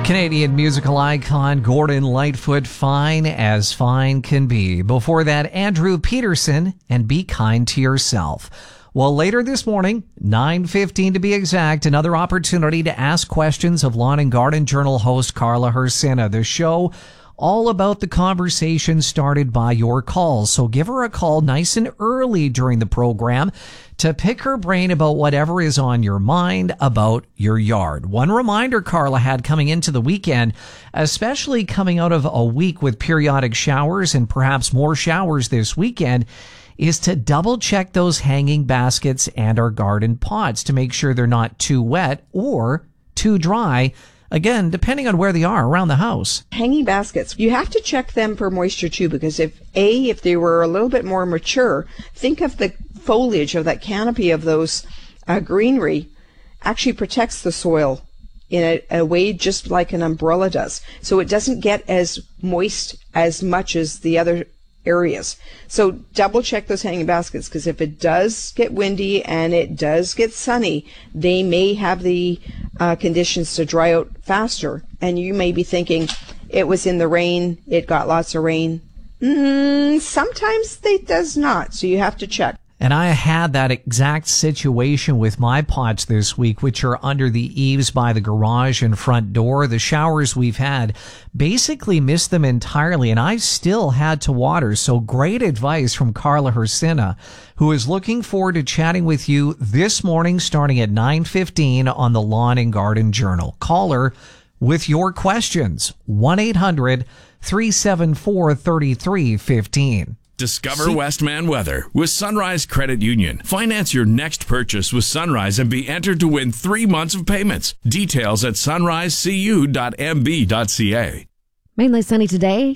Canadian musical icon Gordon Lightfoot, Fine as Fine Can Be. Before that, Andrew Peterson and Be Kind to Yourself. Well, later this morning, 9:15 to be exact, another opportunity to ask questions of Lawn and Garden Journal host Carla Hersina. The show all about the conversation started by your calls. So give her a call nice and early during the program to pick her brain about whatever is on your mind about your yard. One reminder Carla had coming into the weekend, especially coming out of a week with periodic showers and perhaps more showers this weekend, is to double check those hanging baskets and our garden pots to make sure they're not too wet or too dry. Again, depending on where they are around the house. Hanging baskets, you have to check them for moisture too, because if they were a little bit more mature, think of the foliage of that canopy of those greenery actually protects the soil in a way just like an umbrella does. So it doesn't get as moist as much as the other areas. So double check those hanging baskets, because if it does get windy and it does get sunny, they may have the conditions to dry out faster. And you may be thinking, it was in the rain, it got lots of rain. Sometimes it does not, so you have to check. And I had that exact situation with my pots this week, which are under the eaves by the garage and front door. The showers we've had basically missed them entirely, and I still had to water. So great advice from Carla Hersina, who is looking forward to chatting with you this morning starting at 9:15 on the Lawn and Garden Journal. Call her with your questions. 1-800-374-3315. Discover Westman Weather with Sunrise Credit Union. Finance your next purchase with Sunrise and be entered to win 3 months of payments. Details at sunrisecu.mb.ca. Mainly sunny today.